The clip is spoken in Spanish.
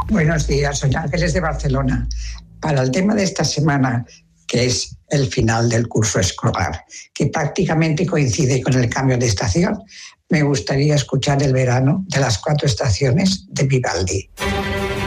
Buenos días, soy Ángeles de Barcelona. Para el tema de esta semana, que es el final del curso escolar, que prácticamente coincide con el cambio de estación, me gustaría escuchar El verano de las 4 estaciones de Vivaldi.